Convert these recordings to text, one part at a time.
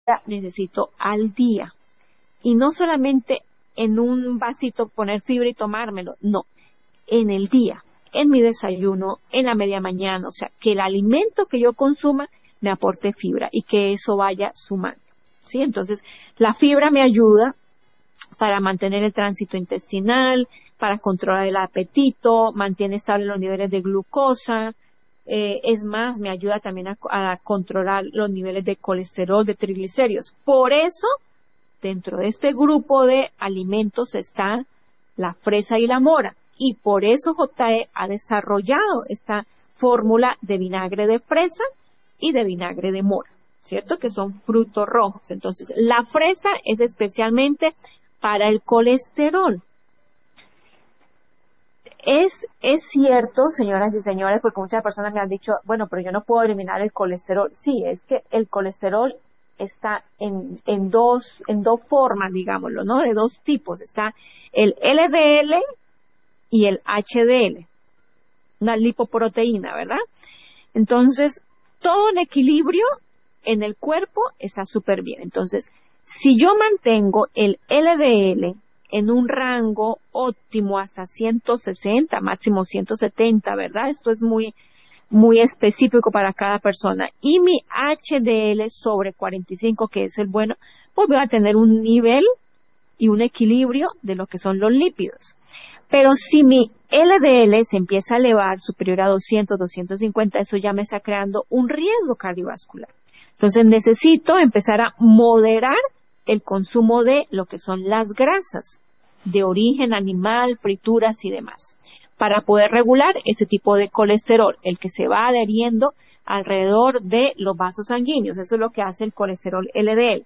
necesito al día. Y no solamente en un vasito poner fibra y tomármelo, no, en el día, en mi desayuno, en la media mañana, o sea, que el alimento que yo consuma me aporte fibra y que eso vaya sumando, ¿sí? Entonces, la fibra me ayuda para mantener el tránsito intestinal, para controlar el apetito, mantiene estables los niveles de glucosa, es más, me ayuda también a controlar los niveles de colesterol, de triglicéridos. Por eso, dentro de este grupo de alimentos está la fresa y la mora. Y por eso JE ha desarrollado esta fórmula de vinagre de fresa y de vinagre de mora, ¿cierto? Que son frutos rojos. Entonces, la fresa es especialmente para el colesterol. Es cierto, señoras y señores, porque muchas personas me han dicho, bueno, pero yo no puedo eliminar el colesterol. Sí, es que el colesterol está en dos formas, digámoslo, ¿no? De dos tipos. Está el LDL y el HDL, una lipoproteína, ¿verdad? Entonces, todo en equilibrio en el cuerpo está súper bien. Entonces, si yo mantengo el LDL en un rango óptimo hasta 160, máximo 170, ¿verdad? Esto es muy específico para cada persona. Y mi HDL sobre 45, que es el bueno, pues voy a tener un nivel y un equilibrio de lo que son los lípidos. Pero si mi LDL se empieza a elevar superior a 200, 250, eso ya me está creando un riesgo cardiovascular. Entonces necesito empezar a moderar el consumo de lo que son las grasas de origen animal, frituras y demás, para poder regular ese tipo de colesterol, el que se va adheriendo alrededor de los vasos sanguíneos. Eso es lo que hace el colesterol LDL.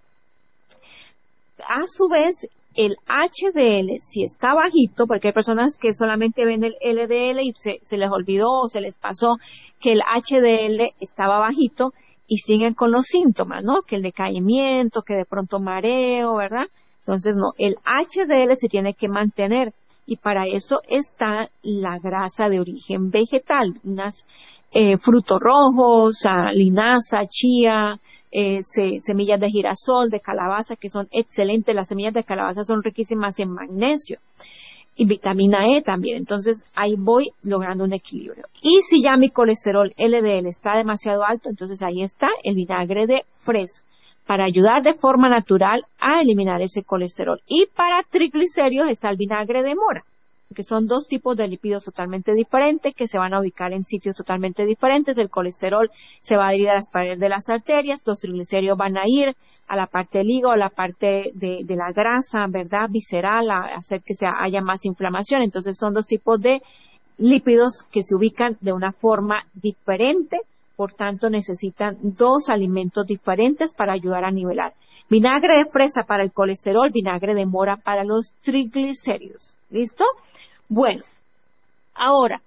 A su vez, el HDL, si está bajito, porque hay personas que solamente ven el LDL y se les olvidó o se les pasó que el HDL estaba bajito y siguen con los síntomas, ¿no? Que el decaimiento, que de pronto mareo, ¿verdad? Entonces, no, el HDL se tiene que mantener y para eso está la grasa de origen vegetal, unas frutos rojos, linaza, chía, semillas de girasol, de calabaza, que son excelentes. Las semillas de calabaza son riquísimas en magnesio y vitamina E también. Entonces, ahí voy logrando un equilibrio. Y si ya mi colesterol LDL está demasiado alto, entonces ahí está el vinagre de fresa para ayudar de forma natural a eliminar ese colesterol. Y para triglicéridos está el vinagre de mora, que son dos tipos de lípidos totalmente diferentes que se van a ubicar en sitios totalmente diferentes. El colesterol se va a ir a las paredes de las arterias, los triglicéridos van a ir a la parte del hígado, a la parte de la grasa, ¿verdad? Visceral, a hacer que haya más inflamación. Entonces son dos tipos de lípidos que se ubican de una forma diferente, por tanto necesitan dos alimentos diferentes para ayudar a nivelar. Vinagre de fresa para el colesterol, vinagre de mora para los triglicéridos. ¿Listo? Bueno, ahora,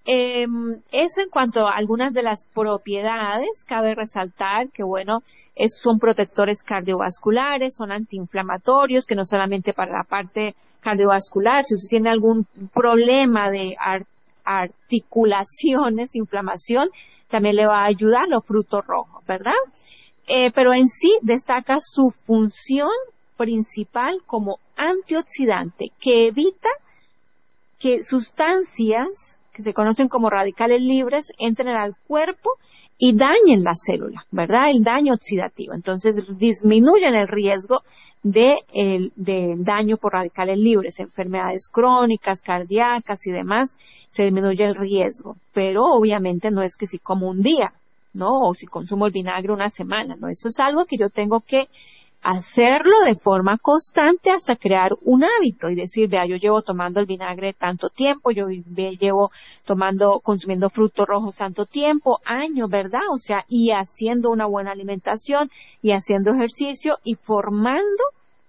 eso en cuanto a algunas de las propiedades, cabe resaltar que, bueno, son protectores cardiovasculares, son antiinflamatorios, que no solamente para la parte cardiovascular, si usted tiene algún problema de articulaciones, inflamación, también le va a ayudar los frutos rojos, ¿verdad? Pero en sí destaca su función principal como antioxidante, que evita que sustancias que se conocen como radicales libres entren al cuerpo y dañen la célula, ¿verdad? El daño oxidativo. Entonces disminuyen el riesgo de daño por radicales libres, enfermedades crónicas, cardíacas y demás, se disminuye el riesgo. Pero obviamente no es que si como un día, ¿no? O si consumo el vinagre una semana, ¿no? Eso es algo que yo tengo que hacerlo de forma constante hasta crear un hábito y decir, vea, yo llevo tomando el vinagre tanto tiempo, yo llevo consumiendo frutos rojos tanto tiempo, años, ¿verdad? O sea, y haciendo una buena alimentación y haciendo ejercicio y formando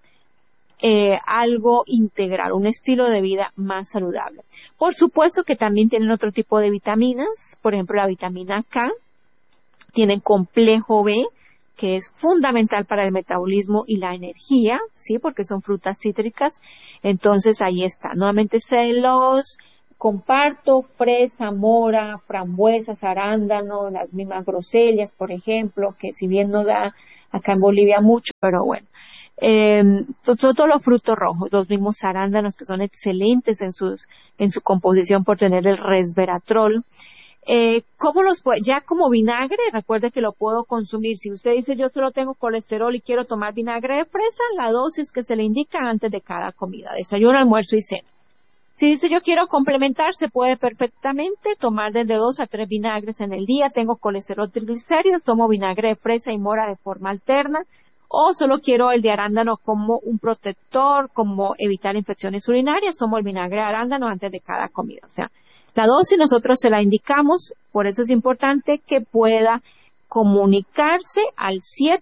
algo integral, un estilo de vida más saludable. Por supuesto que también tienen otro tipo de vitaminas, por ejemplo, la vitamina K, tienen complejo B, que es fundamental para el metabolismo y la energía, ¿sí? Porque son frutas cítricas. Entonces, ahí está. Nuevamente se los comparto: fresa, mora, frambuesas, arándanos, las mismas groselias, por ejemplo, que si bien no da acá en Bolivia mucho, pero bueno. Todos los frutos rojos, los mismos arándanos que son excelentes en su composición por tener el resveratrol. ¿Cómo los puede? Ya como vinagre, recuerde que lo puedo consumir. Si usted dice yo solo tengo colesterol y quiero tomar vinagre de fresa, la dosis que se le indica antes de cada comida, desayuno, almuerzo y cena. Si dice yo quiero complementar, se puede perfectamente tomar desde 2 a 3 vinagres en el día. Tengo colesterol, triglicéridos, tomo vinagre de fresa y mora de forma alterna. O solo quiero el de arándano como un protector, como evitar infecciones urinarias, tomo el vinagre de arándano antes de cada comida. O sea, la dosis nosotros se la indicamos, por eso es importante que pueda comunicarse al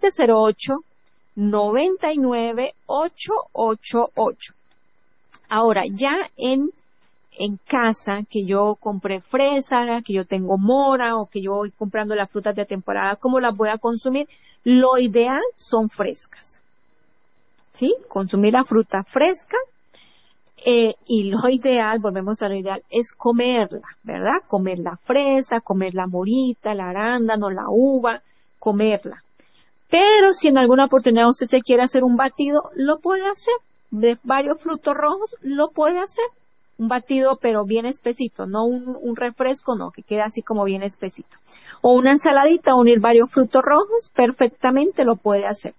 708-99-888. Ahora, ya en casa, que yo compré fresa, que yo tengo mora o que yo voy comprando las frutas de temporada, ¿cómo las voy a consumir? Lo ideal son frescas, ¿sí? Consumir la fruta fresca y lo ideal, volvemos a lo ideal, es comerla, ¿verdad? Comer la fresa, comer la morita, el arándano, la uva, comerla. Pero si en alguna oportunidad usted se quiere hacer un batido, lo puede hacer. De varios frutos rojos, lo puede hacer. Un batido, pero bien espesito, no un refresco, no, que quede así como bien espesito. O una ensaladita, unir varios frutos rojos, perfectamente lo puede hacer.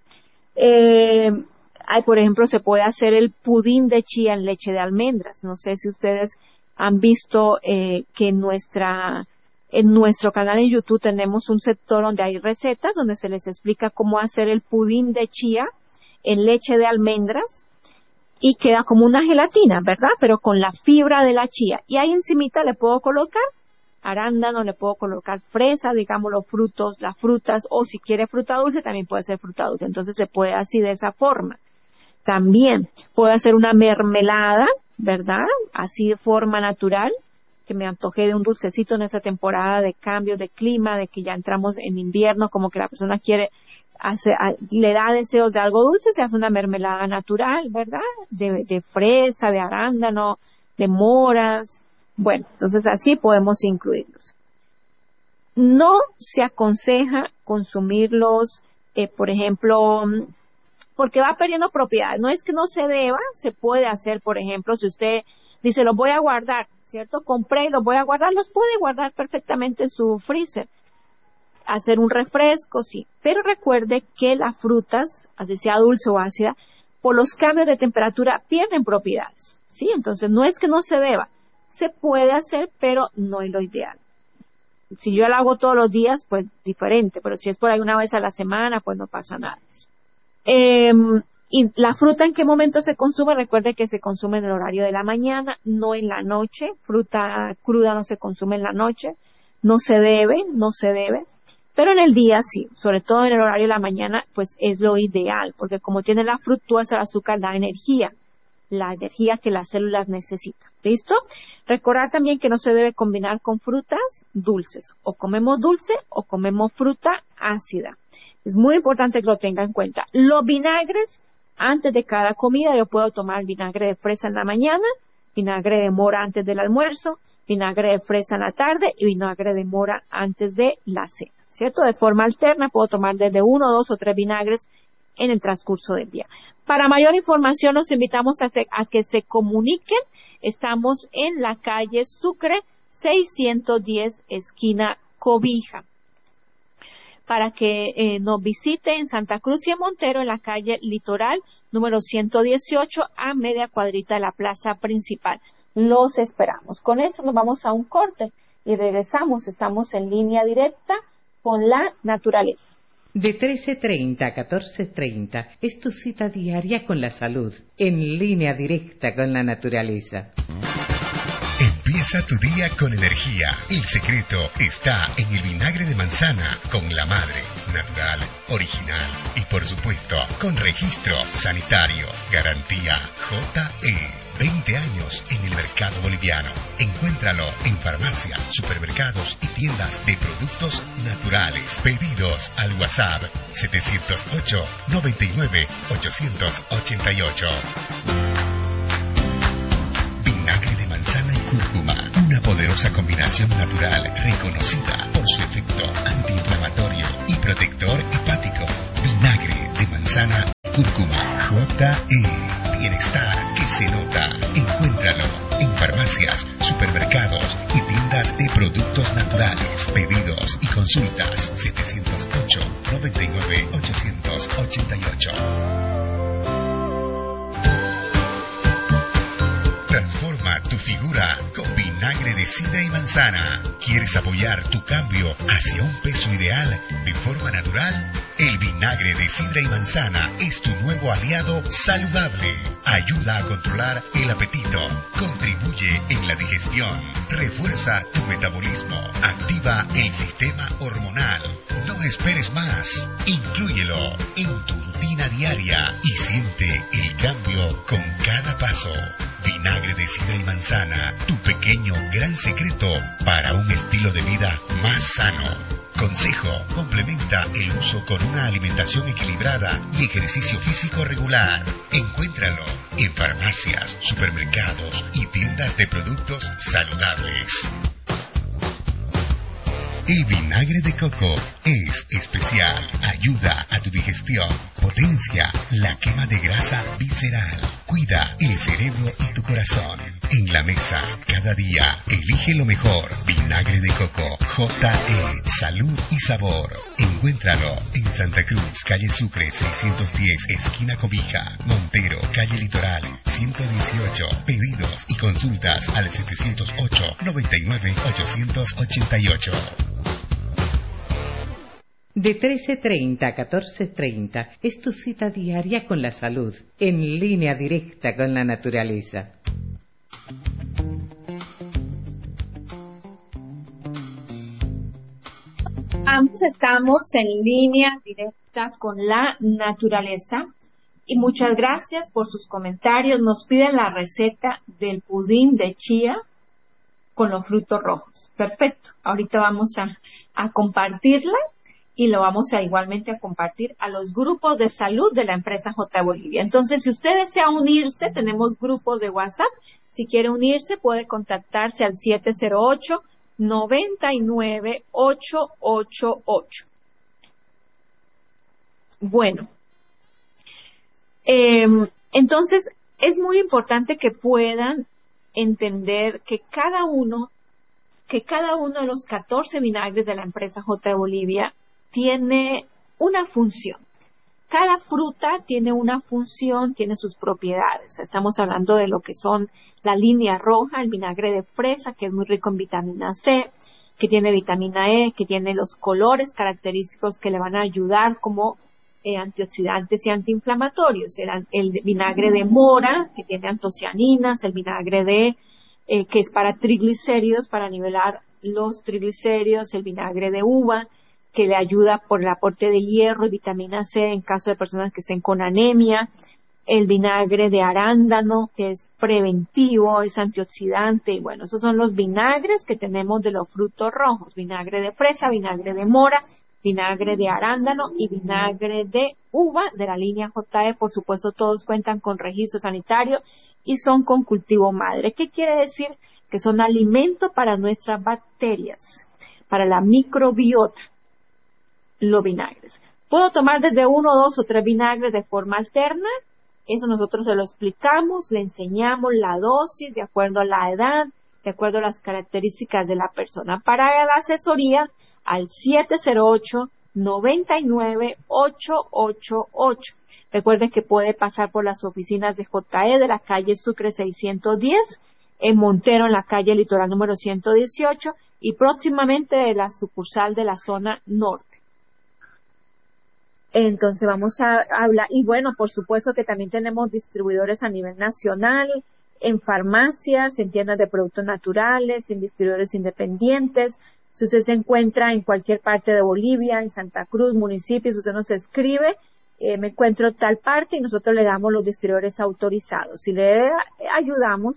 Por ejemplo, se puede hacer el pudín de chía en leche de almendras. No sé si ustedes han visto que en nuestro canal en YouTube tenemos un sector donde hay recetas, donde se les explica cómo hacer el pudín de chía en leche de almendras. Y queda como una gelatina, ¿verdad? Pero con la fibra de la chía. Y ahí encimita le puedo colocar arándano, le puedo colocar fresa, digamos los frutos, las frutas, o si quiere fruta dulce, también puede ser fruta dulce. Entonces se puede así de esa forma. También puedo hacer una mermelada, ¿verdad? Así de forma natural, que me antojé de un dulcecito en esta temporada de cambio de clima, de que ya entramos en invierno, como que la persona le da deseos de algo dulce, se hace una mermelada natural, ¿verdad? De fresa, de arándano, de moras. Bueno, entonces así podemos incluirlos. No se aconseja consumirlos, por ejemplo, porque va perdiendo propiedades. No es que no se deba, se puede hacer, por ejemplo, si usted dice, los voy a guardar, ¿cierto? Compré y los voy a guardar, los puede guardar perfectamente en su freezer. Hacer un refresco, sí, pero recuerde que las frutas, así sea dulce o ácida, por los cambios de temperatura pierden propiedades, ¿sí? Entonces no es que no se deba, se puede hacer, pero no es lo ideal. Si yo lo hago todos los días, pues diferente, pero si es por ahí una vez a la semana, pues no pasa nada. Y la fruta, ¿en qué momento se consume? Recuerde que se consume en el horario de la mañana, no en la noche. Fruta cruda no se consume en la noche, no se debe. Pero en el día sí, sobre todo en el horario de la mañana, pues es lo ideal, porque como tiene la fructuosa, el azúcar da energía, la energía que las células necesitan. ¿Listo? Recordar también que no se debe combinar con frutas dulces. O comemos dulce o comemos fruta ácida. Es muy importante que lo tenga en cuenta. Los vinagres, antes de cada comida, yo puedo tomar vinagre de fresa en la mañana, vinagre de mora antes del almuerzo, vinagre de fresa en la tarde y vinagre de mora antes de la cena. ¿Cierto? De forma alterna puedo tomar desde 1, 2 o 3 vinagres en el transcurso del día. Para mayor información los invitamos a que se comuniquen. Estamos en la calle Sucre 610, esquina Cobija. Para que nos visite en Santa Cruz y en Montero, en la calle Litoral, número 118, a media cuadrita de la plaza principal. Los esperamos. Con eso nos vamos a un corte y regresamos. Estamos en línea directa con la naturaleza. De 13:30 a 14:30 es tu cita diaria con la salud, en línea directa con la naturaleza. Empieza tu día con energía. El secreto está en el vinagre de manzana con la madre, natural, original y por supuesto con registro sanitario. Garantía JE. 20 años en el mercado boliviano. Encuéntralo en farmacias, supermercados y tiendas de productos naturales. Pedidos al WhatsApp 708 99 888. Vinagre de manzana y cúrcuma. Una poderosa combinación natural reconocida por su efecto antiinflamatorio y protector hepático. Vinagre de manzana, cúrcuma, JE. Bienestar que se nota. Encuéntralo en farmacias, supermercados y tiendas de productos naturales. Pedidos y consultas 708 99 888. Transforma tu figura con vinagre de sidra y manzana. ¿Quieres apoyar tu cambio hacia un peso ideal de forma natural? El vinagre de sidra y manzana es tu nuevo aliado saludable. Ayuda a controlar el apetito, contribuye en la digestión, refuerza tu metabolismo, activa el sistema hormonal. No esperes más. Inclúyelo en tu rutina diaria y siente el cambio con cada paso. Vinagre de sidra y manzana, tu pequeño gran secreto para un estilo de vida más sano. Consejo: complementa el uso con una alimentación equilibrada y ejercicio físico regular. Encuéntralo en farmacias, supermercados y tiendas de productos saludables. El vinagre de coco es especial. Ayuda a tu digestión. Potencia la quema de grasa visceral. Cuida el cerebro y tu corazón. En la mesa, cada día, elige lo mejor. Vinagre de coco. JE. Salud y sabor. Encuéntralo en Santa Cruz, calle Sucre 610, esquina Cobija. Montero, calle Litoral 118. Pedidos y consultas al 708 99 888. De 13:30 a 14:30 es tu cita diaria con la salud, en línea directa con la naturaleza. Ambos estamos en línea directa con la naturaleza y muchas gracias por sus comentarios. Nos piden la receta del pudín de chía con los frutos rojos. Perfecto. Ahorita vamos a compartirla y lo vamos a igualmente a compartir a los grupos de salud de la empresa J. Bolivia. Entonces, si usted desea unirse, tenemos grupos de WhatsApp. Si quiere unirse, puede contactarse al 708-99-888. Bueno, entonces es muy importante que puedan entender que cada uno de los 14 vinagres de la empresa J. Bolivia tiene una función. Cada fruta tiene una función, tiene sus propiedades. Estamos hablando de lo que son la línea roja, el vinagre de fresa, que es muy rico en vitamina C, que tiene vitamina E, que tiene los colores característicos que le van a ayudar como antioxidantes y antiinflamatorios. El vinagre de mora, que tiene antocianinas, el vinagre de que es para triglicéridos, para nivelar los triglicéridos, el vinagre de uva, que le ayuda por el aporte de hierro y vitamina C en caso de personas que estén con anemia, el vinagre de arándano, que es preventivo, es antioxidante, y bueno, esos son los vinagres que tenemos de los frutos rojos: vinagre de fresa, vinagre de mora, vinagre de arándano y vinagre de uva de la línea JE. Por supuesto, todos cuentan con registro sanitario y son con cultivo madre. ¿Qué quiere decir? Que son alimento para nuestras bacterias, para la microbiota, los vinagres. ¿Puedo tomar desde 1, 2 o 3 vinagres de forma alterna? Eso nosotros se lo explicamos, le enseñamos la dosis de acuerdo a la edad, de acuerdo a las características de la persona. Para la asesoría, al 708-99-888. Recuerden que puede pasar por las oficinas de JE de la calle Sucre 610, en Montero, en la calle Litoral número 118, y próximamente de la sucursal de la zona norte. Entonces vamos a hablar, y bueno, por supuesto que también tenemos distribuidores a nivel nacional, en farmacias, en tiendas de productos naturales, en distribuidores independientes. Si usted se encuentra en cualquier parte de Bolivia, en Santa Cruz, municipios, usted nos escribe, me encuentro en tal parte, y nosotros le damos los distribuidores autorizados. Y le ayudamos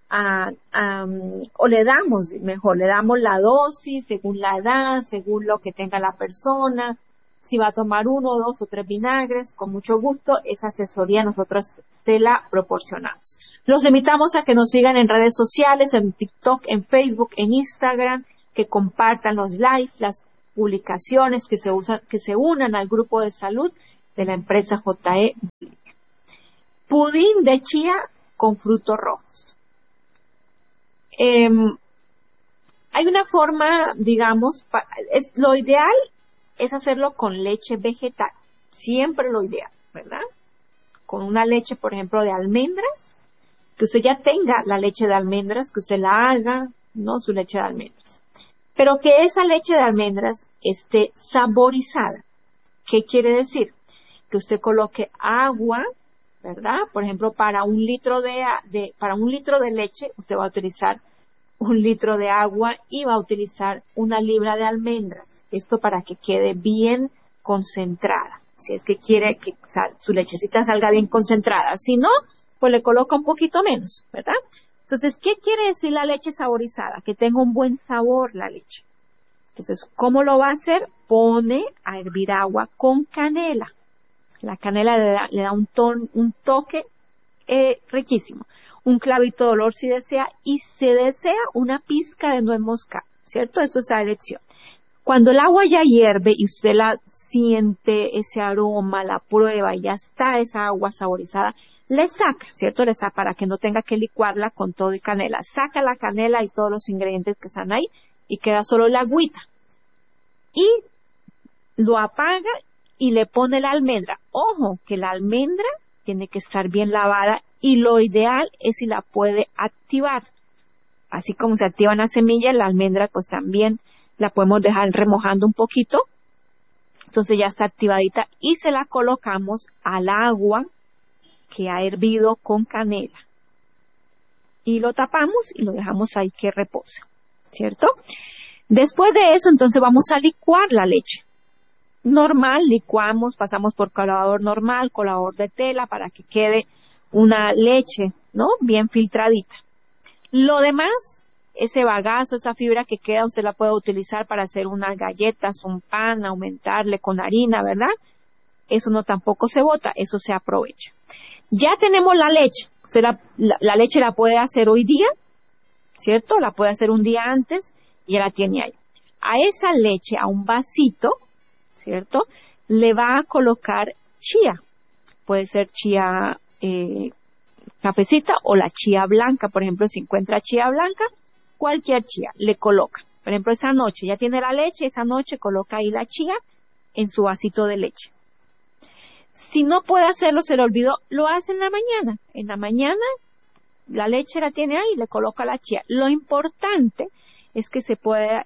o le damos la dosis según la edad, según lo que tenga la persona, Si va a tomar 1, 2 o 3 vinagres, con mucho gusto, esa asesoría nosotros se la proporcionamos. Los invitamos a que nos sigan en redes sociales, en TikTok, en Facebook, en Instagram, que compartan los live, las publicaciones, que se unan al grupo de salud de la empresa JE. Pudín de chía con frutos rojos. Hay una forma, digamos, lo ideal es hacerlo con leche vegetal, siempre lo ideal, ¿verdad? Con una leche, por ejemplo, de almendras, que usted ya tenga la leche de almendras, que usted la haga, ¿no? Su leche de almendras. Pero que esa leche de almendras esté saborizada. ¿Qué quiere decir? Que usted coloque agua, ¿verdad? Por ejemplo, para un litro de leche, usted va a utilizar 1 litro de agua y va a utilizar 1 libra de almendras. Esto para que quede bien concentrada. Si es que quiere que su lechecita salga bien concentrada. Si no, pues le coloca un poquito menos, ¿verdad? Entonces, ¿qué quiere decir la leche saborizada? Que tenga un buen sabor la leche. Entonces, ¿cómo lo va a hacer? Pone a hervir agua con canela. La canela le da un toque riquísimo. Un clavito de olor si desea, y se desea una pizca de nuez moscada, ¿cierto? Eso es a elección. Cuando el agua ya hierve y usted la siente, ese aroma, la prueba, y ya está esa agua saborizada, le saca, ¿cierto? Le saca para que no tenga que licuarla con todo y canela. Saca la canela y todos los ingredientes que están ahí y queda solo la agüita. Y lo apaga y le pone la almendra. Ojo, que la almendra tiene que estar bien lavada, y lo ideal es si la puede activar. Así como se activa una semilla, la almendra pues también la podemos dejar remojando un poquito. Entonces ya está activadita y se la colocamos al agua que ha hervido con canela. Y lo tapamos y lo dejamos ahí que repose, ¿cierto? Después de eso, entonces vamos a licuar la leche. Normal, licuamos, pasamos por colador normal, colador de tela, para que quede una leche, ¿no? Bien filtradita. Lo demás, ese bagazo, esa fibra que queda, usted la puede utilizar para hacer unas galletas, un pan, aumentarle con harina, ¿verdad? Eso no tampoco se bota, eso se aprovecha. Ya tenemos la leche. Usted la leche la puede hacer hoy día, ¿cierto? La puede hacer un día antes y ya la tiene ahí. A esa leche, a un vasito, ¿cierto? Le va a colocar chía. Puede ser chía cafecita o la chía blanca. Por ejemplo, si encuentra chía blanca, cualquier chía le coloca. Por ejemplo, esa noche ya tiene la leche, esa noche coloca ahí la chía en su vasito de leche. Si no puede hacerlo, se le olvidó, lo hace en la mañana. En la mañana la leche la tiene ahí y le coloca la chía. Lo importante es que se pueda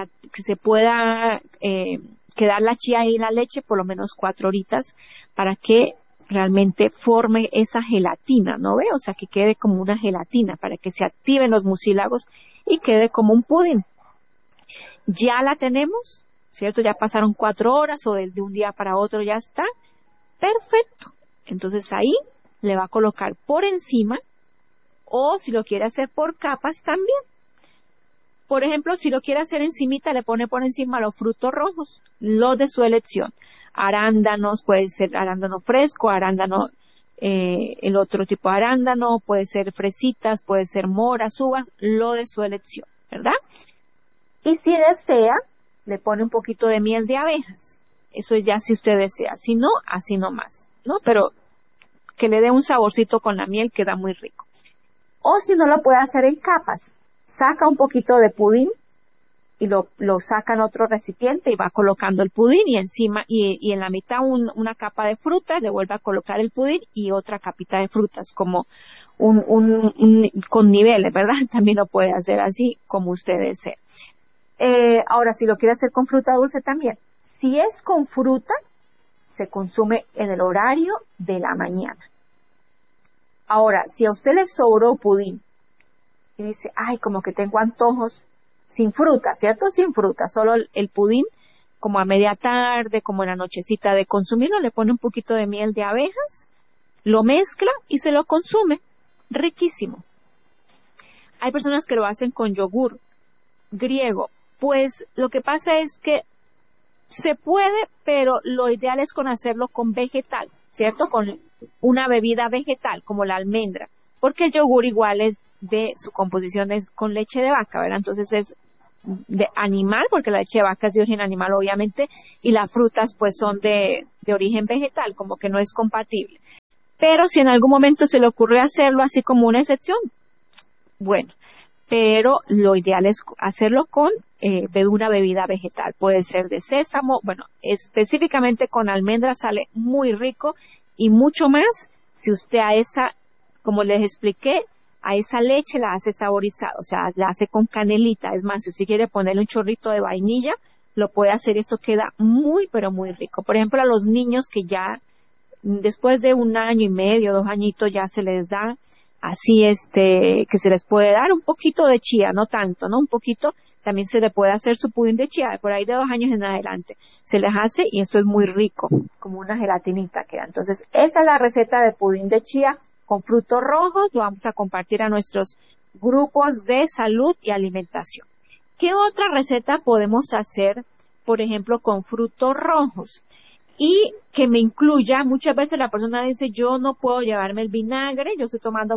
quedar la chía ahí en la leche por lo menos 4 horitas para que realmente forme esa gelatina, ¿no ve? O sea, que quede como una gelatina para que se activen los mucílagos y quede como un pudín. Ya la tenemos, ¿cierto? Ya pasaron 4 horas o de un día para otro ya está. Perfecto. Entonces ahí le va a colocar por encima, o si lo quiere hacer por capas también. Por ejemplo, si lo quiere hacer encimita, le pone por encima los frutos rojos, los de su elección. Arándanos, puede ser arándano fresco, arándano, el otro tipo de arándano, puede ser fresitas, puede ser moras, uvas, lo de su elección, ¿verdad? Y si desea, le pone un poquito de miel de abejas. Eso es ya si usted desea. Si no, así nomás, ¿no? Pero que le dé un saborcito con la miel, queda muy rico. O si no, lo puede hacer en capas. Saca un poquito de pudín y lo saca en otro recipiente y va colocando el pudín, y encima y en la mitad una capa de frutas, le vuelve a colocar el pudín y otra capita de frutas, como con niveles, ¿verdad? También lo puede hacer así como usted desee. Ahora, si lo quiere hacer con fruta dulce también. Si es con fruta, se consume en el horario de la mañana. Ahora, si a usted le sobró pudín y dice, ay, como que tengo antojos, sin fruta, ¿cierto? Sin fruta, solo el pudín, como a media tarde, como en la nochecita de consumirlo, le pone un poquito de miel de abejas, lo mezcla y se lo consume. Riquísimo. Hay personas que lo hacen con yogur griego. Pues lo que pasa es que Se puede, pero lo ideal es con hacerlo con vegetal, ¿cierto? Con una bebida vegetal, como la almendra, porque el yogur igual es de su composición es con leche de vaca, ¿verdad? Entonces es de animal, porque la leche de vaca es de origen animal, obviamente, y las frutas pues son de origen vegetal, como que no es compatible. Pero si en algún momento se le ocurre hacerlo así como una excepción, bueno, pero lo ideal es hacerlo con una bebida vegetal. Puede ser de sésamo, bueno, específicamente con almendra sale muy rico y mucho más si usted a esa, como les expliqué, a esa leche la hace saborizada, o sea, la hace con canelita. Es más, si usted quiere ponerle un chorrito de vainilla, lo puede hacer y esto queda muy, pero muy rico. Por ejemplo, a los niños que ya después de 1 año y medio, 2 añitos, ya se les da así que se les puede dar un poquito de chía, no tanto, ¿no? Un poquito, también se le puede hacer su pudín de chía, por ahí de 2 años en adelante. Se les hace y esto es muy rico, como una gelatinita queda. Entonces, esa es la receta de pudín de chía con frutos rojos, lo vamos a compartir a nuestros grupos de salud y alimentación. ¿Qué otra receta podemos hacer, por ejemplo, con frutos rojos? Y que me incluya, muchas veces la persona dice, yo no puedo llevarme el vinagre, yo estoy tomando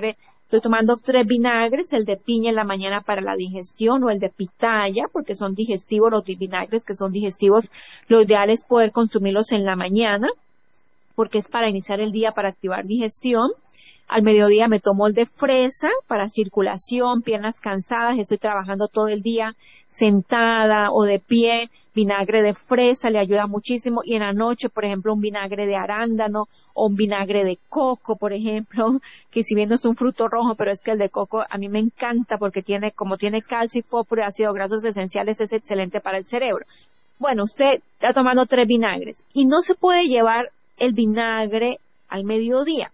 3 vinagres, el de piña en la mañana para la digestión o el de pitaya, porque son digestivos, los vinagres que son digestivos, lo ideal es poder consumirlos en la mañana, porque es para iniciar el día, para activar digestión. Al mediodía me tomo el de fresa para circulación, piernas cansadas, estoy trabajando todo el día sentada o de pie, vinagre de fresa le ayuda muchísimo. Y en la noche, por ejemplo, un vinagre de arándano o un vinagre de coco, por ejemplo, que si bien no es un fruto rojo, pero es que el de coco a mí me encanta porque como tiene calcio y fósforo y ácidos grasos esenciales, es excelente para el cerebro. Bueno, usted está tomando 3 vinagres y no se puede llevar el vinagre al mediodía.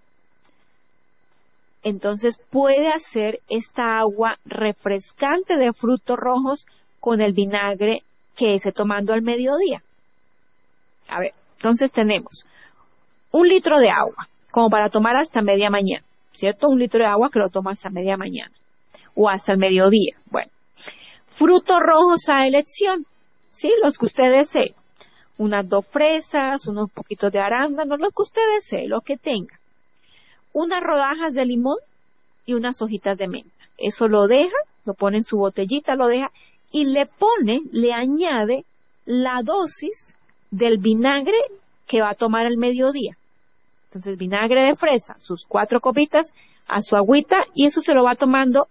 Entonces puede hacer esta agua refrescante de frutos rojos con el vinagre que esté tomando al mediodía. A ver, entonces tenemos 1 litro de agua, como para tomar hasta media mañana, ¿cierto? 1 litro de agua que lo toma hasta media mañana o hasta el mediodía. Bueno, frutos rojos a elección, ¿sí? Los que usted desee. Unas 2 fresas, unos poquitos de arándanos, lo que usted desee, lo que tenga. Unas rodajas de limón y unas hojitas de menta. Eso lo deja, lo pone en su botellita, lo deja y le añade la dosis del vinagre que va a tomar al mediodía. Entonces, vinagre de fresa, sus 4 copitas a su agüita y eso se lo va tomando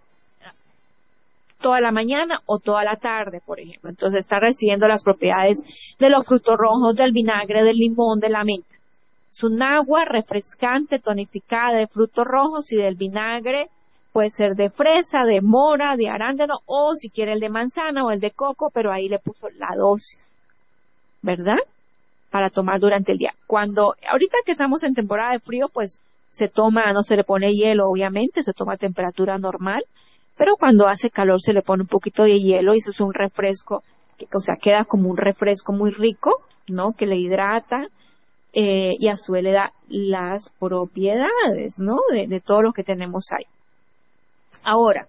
toda la mañana o toda la tarde, por ejemplo. Entonces, está recibiendo las propiedades de los frutos rojos, del vinagre, del limón, de la menta. Es un agua refrescante, tonificada de frutos rojos y del vinagre, puede ser de fresa, de mora, de arándano o si quiere el de manzana o el de coco, pero ahí le puso la dosis, ¿verdad? Para tomar durante el día. Ahorita que estamos en temporada de frío, pues se toma, no se le pone hielo, obviamente, se toma a temperatura normal, pero cuando hace calor se le pone un poquito de hielo y eso es un refresco, queda como un refresco muy rico, ¿no? Que le hidrata. Y a su vez le da las propiedades, ¿no? De todo lo que tenemos ahí. Ahora,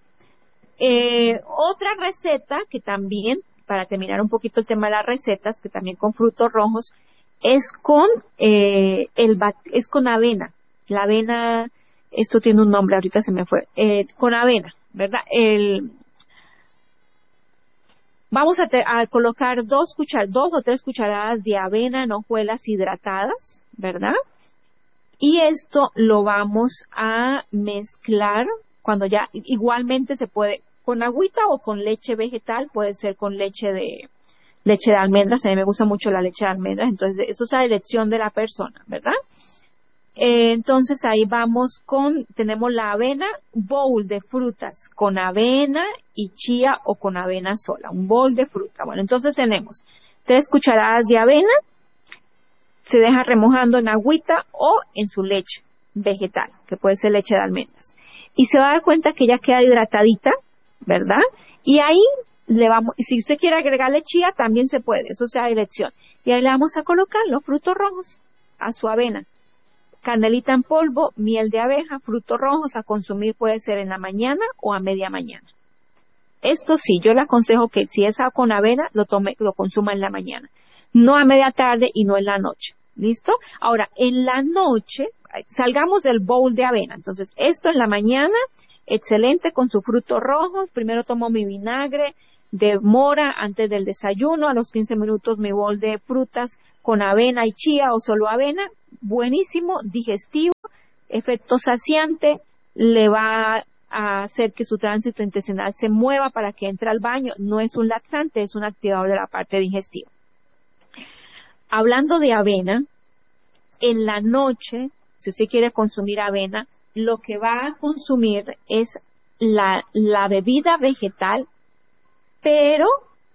otra receta que también, para terminar un poquito el tema de las recetas, que también con frutos rojos, es con avena. La avena, esto tiene un nombre, ahorita se me fue, con avena, ¿verdad? Vamos a colocar 2 o 3 cucharadas de avena en hojuelas hidratadas, ¿verdad? Y esto lo vamos a mezclar cuando ya, igualmente se puede con agüita o con leche vegetal, puede ser con leche de almendras, a mí me gusta mucho la leche de almendras, entonces eso es a elección de la persona, ¿verdad? Entonces ahí tenemos la avena, bowl de frutas con avena y chía o con avena sola, un bowl de fruta. Bueno, entonces tenemos 3 cucharadas de avena, se deja remojando en agüita o en su leche vegetal, que puede ser leche de almendras. Y se va a dar cuenta que ya queda hidratadita, ¿verdad? Y ahí si usted quiere agregarle chía, también se puede, eso sea elección. Y ahí le vamos a colocar los frutos rojos a su avena. Canelita en polvo, miel de abeja, frutos rojos a consumir puede ser en la mañana o a media mañana. esto sí, yo le aconsejo que si es con avena, lo consuma en la mañana, no a media tarde y no en la noche. ¿Listo? Ahora, en la noche, salgamos del bowl de avena. Entonces, esto en la mañana, excelente con sus frutos rojos. Primero tomo mi vinagre de mora antes del desayuno. A los 15 minutos mi bowl de frutas con avena y chía o solo avena. Buenísimo, digestivo, efecto saciante, le va a hacer que su tránsito intestinal se mueva para que entre al baño. No es un laxante, es un activador de la parte digestiva. Hablando de avena, en la noche, si usted quiere consumir avena, lo que va a consumir es la bebida vegetal, pero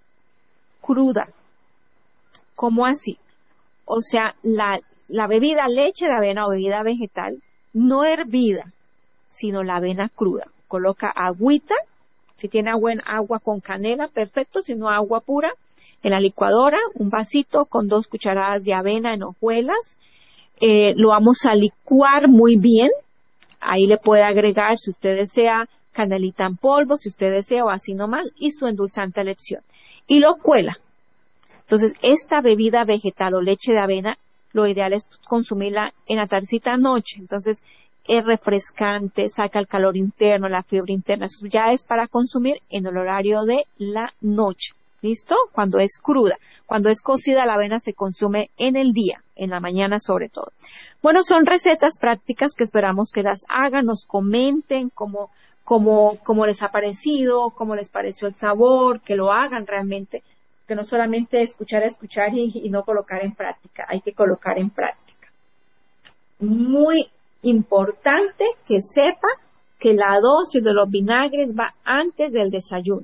cruda. ¿Cómo así? O sea, la bebida leche de avena o bebida vegetal, no hervida, sino la avena cruda. Coloca agüita, si tiene agua con canela, perfecto, si no agua pura. En la licuadora, un vasito con 2 cucharadas de avena en hojuelas. Lo vamos a licuar muy bien. Ahí le puede agregar, si usted desea, canelita en polvo, si usted desea, o así nomás, y su endulzante a elección. Y lo cuela. Entonces, esta bebida vegetal o leche de avena, lo ideal es consumirla en la tardecita noche. Entonces, es refrescante, saca el calor interno, la fiebre interna. Eso ya es para consumir en el horario de la noche. ¿Listo? Cuando es cruda. Cuando es cocida, la avena se consume en el día, en la mañana sobre todo. Bueno, son recetas prácticas que esperamos que las hagan, nos comenten cómo les ha parecido, cómo les pareció el sabor, que lo hagan realmente, que no solamente escuchar y no colocar en práctica, hay que colocar en práctica. Muy importante que sepa que la dosis de los vinagres va antes del desayuno.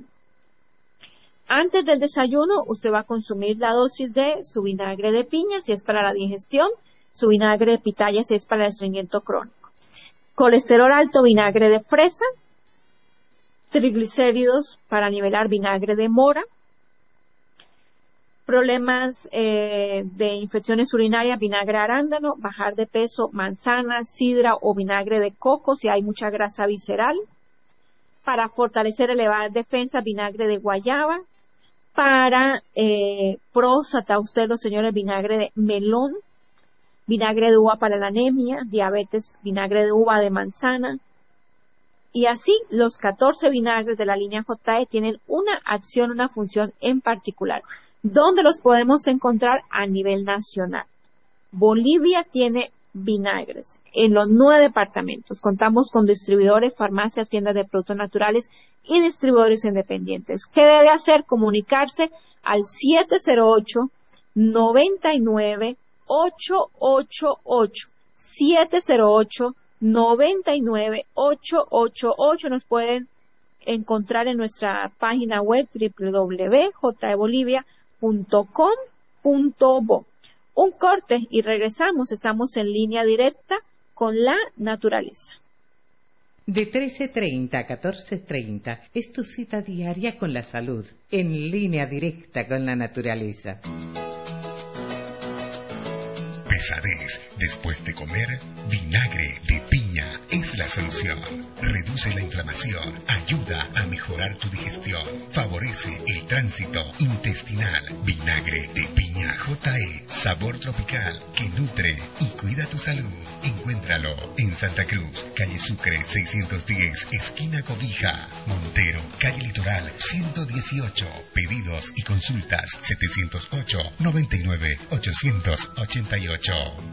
Antes del desayuno, usted va a consumir la dosis de su vinagre de piña, si es para la digestión, su vinagre de pitaya, si es para el estreñimiento crónico. Colesterol alto, vinagre de fresa. Triglicéridos para nivelar, vinagre de mora. Problemas de infecciones urinarias, vinagre arándano. Bajar de peso, manzana, sidra o vinagre de coco, si hay mucha grasa visceral. Para fortalecer, elevar defensa, vinagre de guayaba. Para próstata, ustedes los señores, vinagre de melón, vinagre de uva para la anemia, diabetes, vinagre de uva de manzana. Y así, los 14 vinagres de la línea JE tienen una acción, una función en particular. ¿Dónde los podemos encontrar? A nivel nacional. Bolivia tiene vinagres en los 9 departamentos. Contamos con distribuidores, farmacias, tiendas de productos naturales y distribuidores independientes. ¿Qué debe hacer? Comunicarse al 708-99-888. 708-99-888. Nos pueden encontrar en nuestra página web www.jbolivia.com.bo. Un corte y regresamos. Estamos en línea directa con la naturaleza. De 13:30 a 14:30 es tu cita diaria con la salud, en línea directa con la naturaleza. Pesadez después de comer, vinagre de piña es la solución. Reduce la inflamación, ayuda a mejorar tu digestión, favorece el tránsito intestinal. Vinagre de piña JE, sabor tropical que nutre y cuida tu salud. Encuéntralo en Santa Cruz, calle Sucre 610, esquina Cobija. Montero, calle Litoral 118. Pedidos y consultas 708-99-888.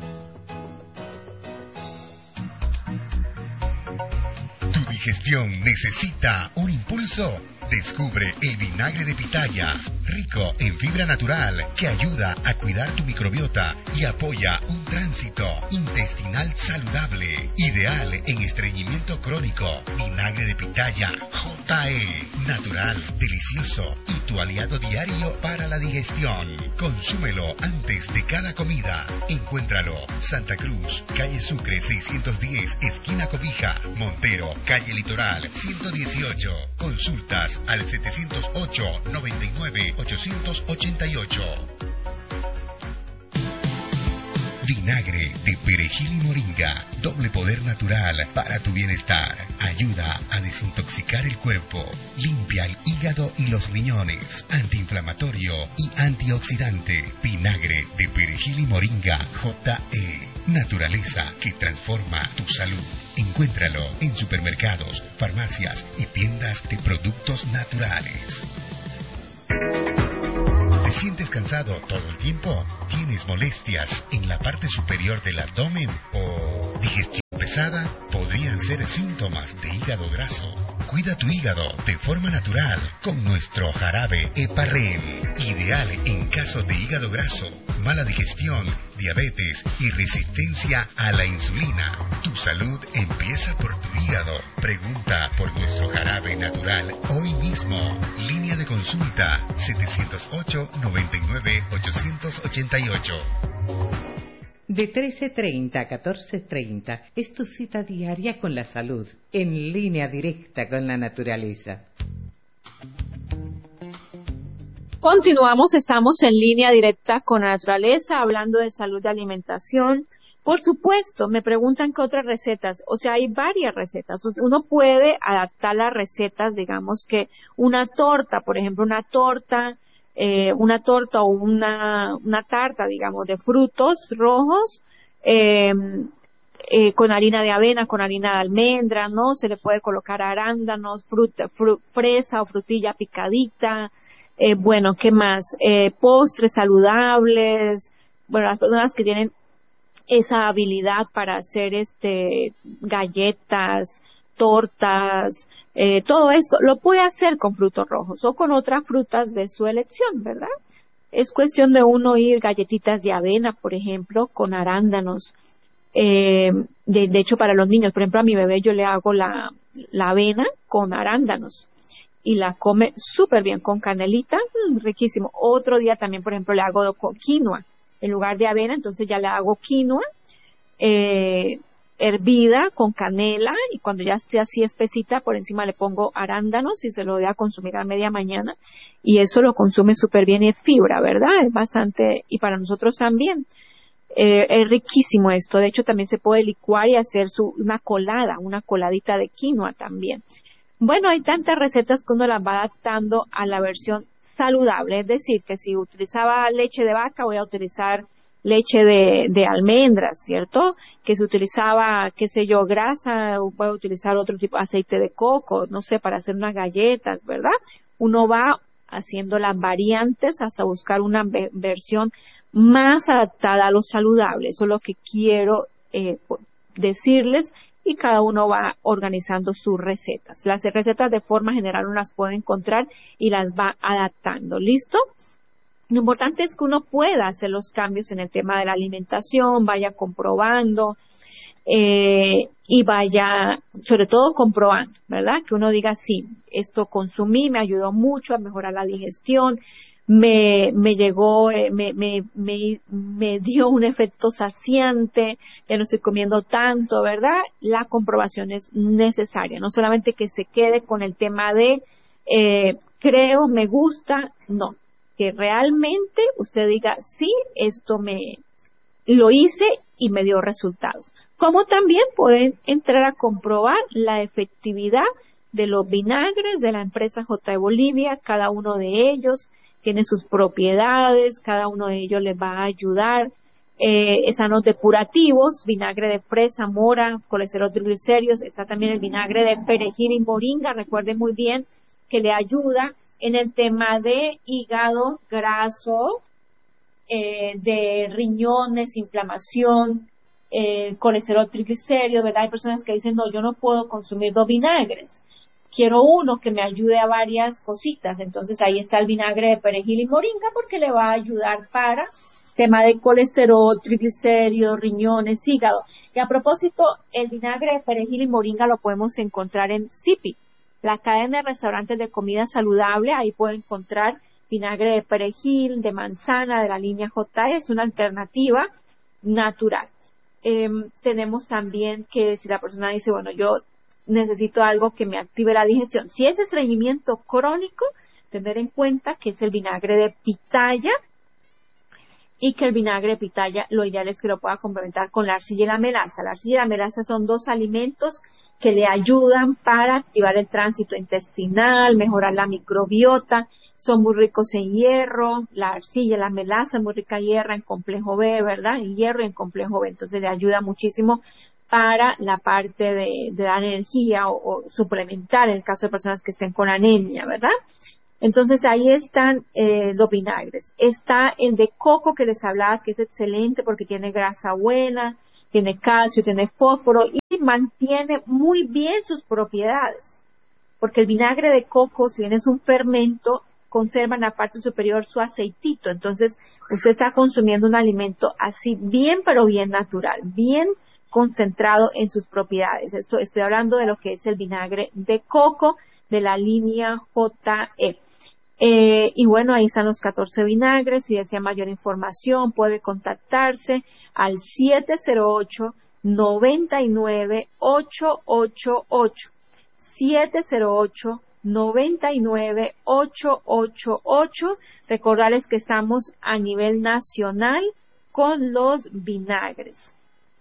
¿Tu digestión necesita un impulso? Descubre el vinagre de pitaya, rico en fibra natural, que ayuda a cuidar tu microbiota y apoya un tránsito intestinal saludable, ideal en estreñimiento crónico. Vinagre de pitaya JE, natural, delicioso y tu aliado diario para la digestión. Consúmelo antes de cada comida. Encuéntralo Santa Cruz, calle Sucre 610, esquina Cobija. Montero, calle Litoral 118. Consultas al 708-99-888. Vinagre de perejil y moringa, doble poder natural para tu bienestar. Ayuda a desintoxicar el cuerpo, limpia el hígado y los riñones, antiinflamatorio y antioxidante. Vinagre de perejil y moringa JE. Naturaleza que transforma tu salud. Encuéntralo en supermercados, farmacias y tiendas de productos naturales. ¿Te sientes cansado todo el tiempo? ¿Tienes molestias en la parte superior del abdomen o digestión pesada? Podrían ser síntomas de hígado graso. Cuida tu hígado de forma natural con nuestro jarabe Heparren, ideal en caso de hígado graso, mala digestión, diabetes y resistencia a la insulina. Tu salud empieza por tu hígado. Pregunta por nuestro jarabe natural hoy mismo. Línea de consulta 708-99-888. De 13:30 a 14:30 es tu cita diaria con la salud, en línea directa con la naturaleza. Continuamos, estamos en línea directa con la naturaleza, hablando de salud de alimentación. Por supuesto, me preguntan qué otras recetas. O sea, hay varias recetas. Uno puede adaptar las recetas, digamos que una torta, por ejemplo, una torta o una tarta, digamos, de frutos rojos, con harina de avena, con harina de almendra, ¿no? Se le puede colocar arándanos, fresa o frutilla picadita, bueno, ¿qué más? Postres saludables. Bueno, las personas que tienen esa habilidad para hacer galletas, tortas, todo esto lo puede hacer con frutos rojos o con otras frutas de su elección, ¿verdad? Es cuestión de uno ir galletitas de avena, por ejemplo, con arándanos. De hecho, para los niños, por ejemplo, a mi bebé yo le hago la avena con arándanos y la come súper bien con canelita, riquísimo. Otro día también, por ejemplo, le hago con quinoa en lugar de avena, entonces ya le hago quinoa hervida con canela, y cuando ya esté así espesita, por encima le pongo arándanos y se lo voy a consumir a media mañana, y eso lo consume súper bien, y es fibra, ¿verdad? Es bastante, y para nosotros también. Es riquísimo esto. De hecho, también se puede licuar y hacer una coladita de quinoa también. Bueno, hay tantas recetas que uno las va adaptando a la versión saludable, es decir, que si utilizaba leche de vaca, voy a utilizar leche de almendras, ¿cierto? Que si utilizaba, qué sé yo, grasa, voy a utilizar otro tipo de aceite de coco, no sé, para hacer unas galletas, ¿verdad? Uno va haciendo las variantes hasta buscar una versión más adaptada a lo saludable. Eso es lo que quiero decirles, y cada uno va organizando sus recetas. Las recetas de forma general uno las puede encontrar y las va adaptando. ¿Listo? Lo importante es que uno pueda hacer los cambios en el tema de la alimentación, vaya comprobando y vaya, sobre todo comprobando, ¿verdad? Que uno diga, sí, esto consumí, me ayudó mucho a mejorar la digestión, me llegó, me dio un efecto saciante, ya no estoy comiendo tanto, ¿verdad? La comprobación es necesaria, no solamente que se quede con el tema de creo, me gusta, no, que realmente usted diga, sí, esto lo hice y me dio resultados. Como también pueden entrar a comprobar la efectividad de los vinagres de la empresa J. Bolivia. Cada uno de ellos tiene sus propiedades, cada uno de ellos les va a ayudar. Sanos depurativos, vinagre de fresa, mora, colesterol triglicéridos. Está también el vinagre de perejil y moringa, recuerden muy bien que le ayuda en el tema de hígado graso, de riñones, inflamación, colesterol triglicéridos, ¿verdad? Hay personas que dicen, no, yo no puedo consumir 2 vinagres, quiero uno que me ayude a varias cositas. Entonces ahí está el vinagre de perejil y moringa, porque le va a ayudar para tema de colesterol, triglicéridos, riñones, hígado. Y a propósito, el vinagre de perejil y moringa lo podemos encontrar en Zipi, la cadena de restaurantes de comida saludable. Ahí puede encontrar vinagre de perejil, de manzana, de la línea J. Es una alternativa natural. Tenemos también que si la persona dice, bueno, yo necesito algo que me active la digestión. Si es estreñimiento crónico, tener en cuenta que es el vinagre de pitaya. y que el vinagre de pitaya lo ideal es que lo pueda complementar con la arcilla y la melaza. La arcilla y la melaza son dos alimentos que le ayudan para activar el tránsito intestinal, mejorar la microbiota, son muy ricos en hierro, la arcilla, la melaza es muy rica en hierro, en complejo B, ¿verdad? En hierro y en complejo B, entonces le ayuda muchísimo para la parte de dar energía o suplementar en el caso de personas que estén con anemia, ¿verdad? Entonces ahí están los vinagres. Está el de coco que les hablaba, que es excelente porque tiene grasa buena, tiene calcio, tiene fósforo y mantiene muy bien sus propiedades. Porque el vinagre de coco, si bien es un fermento, conserva en la parte superior su aceitito. Entonces usted está consumiendo un alimento así bien, pero bien natural, bien concentrado en sus propiedades. Estoy hablando de lo que es el vinagre de coco de la línea JE. Y bueno, ahí están los 14 vinagres. Si desea mayor información, puede contactarse al 708-99-888. 708-99-888. Recordarles que estamos a nivel nacional con los vinagres.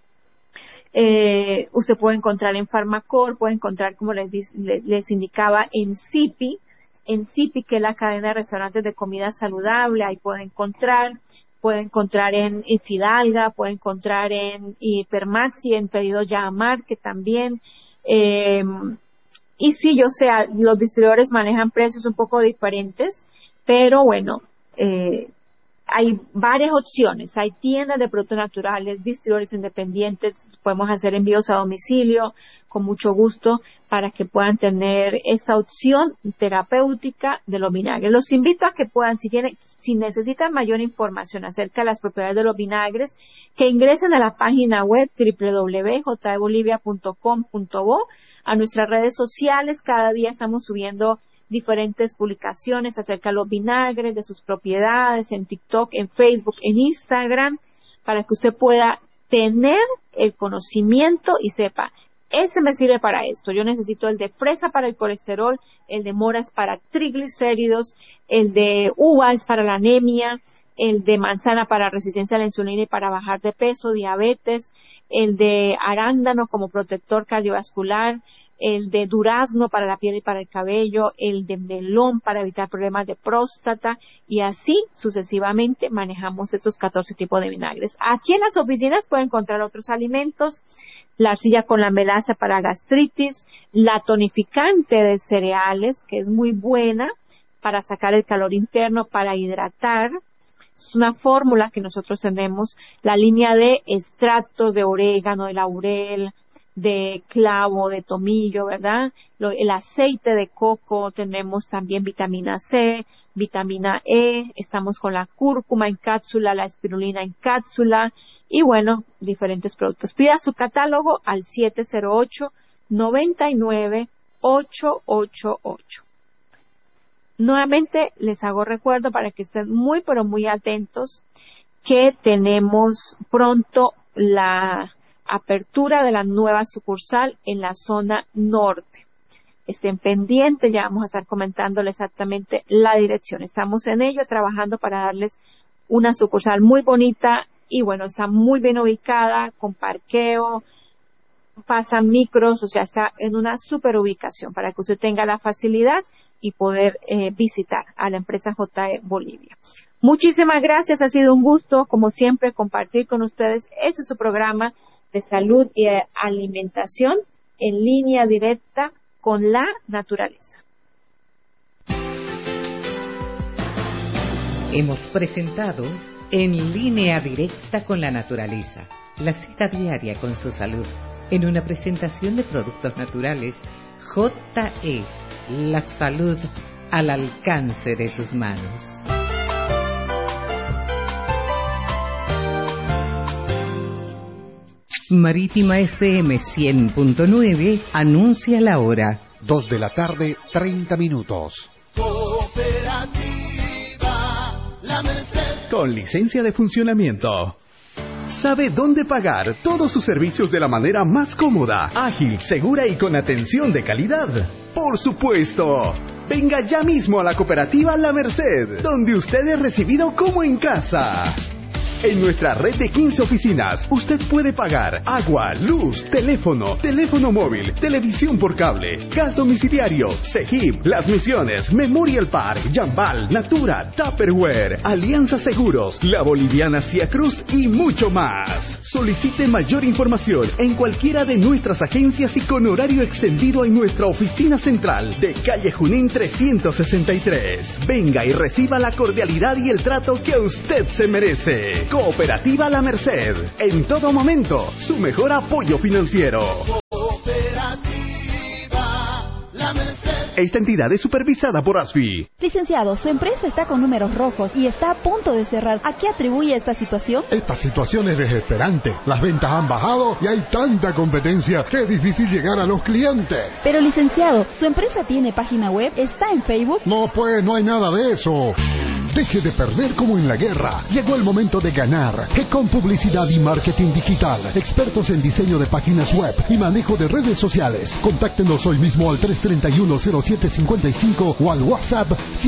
Usted puede encontrar en Farmacor, puede encontrar, como les indicaba, en Zipi, que es la cadena de restaurantes de comida saludable. Ahí puede encontrar en Fidalga, puede encontrar en Hipermaxi, en Pedido Ya a Market también. Y sí, yo sé, los distribuidores manejan precios un poco diferentes, pero bueno, hay varias opciones. Hay tiendas de productos naturales, distribuidores independientes, podemos hacer envíos a domicilio con mucho gusto para que puedan tener esa opción terapéutica de los vinagres. Los invito a que puedan, si necesitan mayor información acerca de las propiedades de los vinagres, que ingresen a la página web www.jbolivia.com.bo, a nuestras redes sociales. Cada día estamos subiendo diferentes publicaciones acerca de los vinagres, de sus propiedades, en TikTok, en Facebook, en Instagram, para que usted pueda tener el conocimiento y sepa, este me sirve para esto. Yo necesito el de fresa para el colesterol, el de mora es para triglicéridos, el de uva es para la anemia, el de manzana para resistencia a la insulina y para bajar de peso, diabetes, el de arándano como protector cardiovascular, el de durazno para la piel y para el cabello, el de melón para evitar problemas de próstata, y así sucesivamente manejamos estos 14 tipos de vinagres. Aquí en las oficinas pueden encontrar otros alimentos, la arcilla con la melaza para gastritis, la tonificante de cereales, que es muy buena para sacar el calor interno, para hidratar. Es una fórmula que nosotros tenemos, la línea de extractos de orégano, de laurel, de clavo, de tomillo, ¿verdad? El aceite de coco, tenemos también vitamina C, vitamina E, estamos con la cúrcuma en cápsula, la espirulina en cápsula y bueno, diferentes productos. Pida su catálogo al 708-99-888. Nuevamente les hago recuerdo para que estén muy pero muy atentos que tenemos pronto la apertura de la nueva sucursal en la zona norte. Estén pendientes, ya vamos a estar comentándole exactamente la dirección. Estamos en ello, trabajando para darles una sucursal muy bonita y bueno, está muy bien ubicada, con parqueo, pasan micros, o sea, está en una super ubicación para que usted tenga la facilidad y poder visitar a la empresa JE Bolivia. Muchísimas gracias, ha sido un gusto, como siempre, compartir con ustedes. Este es su programa de salud y alimentación en línea directa con la naturaleza. Hemos presentado En línea directa con la naturaleza, la cita diaria con su salud, en una presentación de productos naturales JE, la salud al alcance de sus manos. Marítima FM 100.9 anuncia la hora. 2 de la tarde, 30 minutos. Cooperativa La Merced. Con licencia de funcionamiento. Sabe dónde pagar todos sus servicios de la manera más cómoda, ágil, segura y con atención de calidad. Por supuesto. Venga ya mismo a la cooperativa La Merced, donde usted es recibido como en casa. En nuestra red de 15 oficinas, usted puede pagar agua, luz, teléfono móvil, televisión por cable, gas domiciliario, Cegip, Las Misiones, Memorial Park, Jambal, Natura, Tupperware, Alianza Seguros, La Boliviana Cia Cruz y mucho más. Solicite mayor información en cualquiera de nuestras agencias y con horario extendido en nuestra oficina central de calle Junín 363. Venga y reciba la cordialidad y el trato que usted se merece. Cooperativa La Merced. En todo momento, su mejor apoyo financiero. Cooperativa La Merced. Esta entidad es supervisada por ASFI. Licenciado, su empresa está con números rojos y está a punto de cerrar. ¿A qué atribuye esta situación? Esta situación es desesperante. Las ventas han bajado y hay tanta competencia que es difícil llegar a los clientes. Pero licenciado, ¿su empresa tiene página web? ¿Está en Facebook? No, pues, no hay nada de eso. Deje de perder como en la guerra. Llegó el momento de ganar. Con publicidad y marketing digital. Expertos en diseño de páginas web y manejo de redes sociales. Contáctenos hoy mismo al 331-0755 o al WhatsApp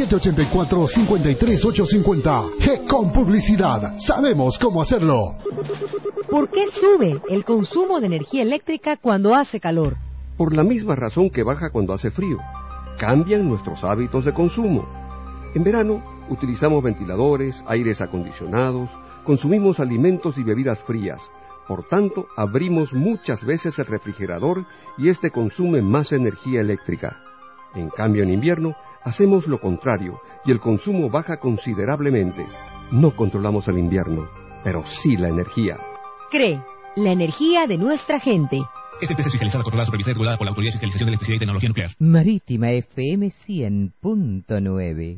784-53850. con publicidad. Sabemos cómo hacerlo. ¿Por qué sube el consumo de energía eléctrica cuando hace calor? Por la misma razón que baja cuando hace frío. Cambian nuestros hábitos de consumo. En verano, utilizamos ventiladores, aires acondicionados, consumimos alimentos y bebidas frías. Por tanto, abrimos muchas veces el refrigerador y este consume más energía eléctrica. En cambio, en invierno, hacemos lo contrario y el consumo baja considerablemente. No controlamos el invierno, pero sí la energía. CRE, la energía de nuestra gente. Esta empresa es fiscalizada, controlada, supervisada y regulada por la Autoridad de Fiscalización de Electricidad y Tecnología Nuclear. Marítima FM 100.9.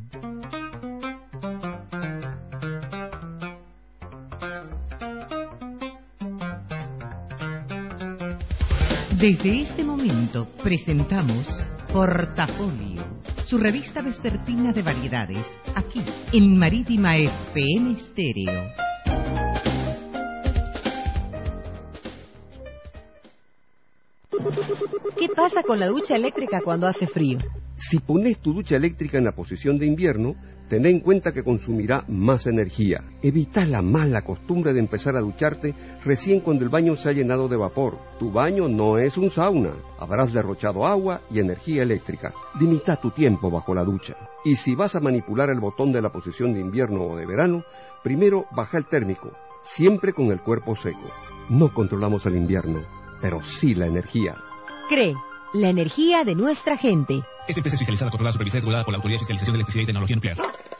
Desde este momento presentamos Portafolio, su revista vespertina de variedades, aquí en Marítima FM Stereo. ¿Qué pasa con la ducha eléctrica cuando hace frío? Si pones tu ducha eléctrica en la posición de invierno, ten en cuenta que consumirá más energía. Evita la mala costumbre de empezar a ducharte recién cuando el baño se ha llenado de vapor. Tu baño no es un sauna. Habrás derrochado agua y energía eléctrica. Limita tu tiempo bajo la ducha. Y si vas a manipular el botón de la posición de invierno o de verano, primero baja el térmico, siempre con el cuerpo seco. No controlamos el invierno, pero sí la energía. CRE, la energía de nuestra gente. Esta empresa es fiscalizada, controlada, supervisada y regulada por la Autoridad de Fiscalización de Electricidad y Tecnología Nuclear.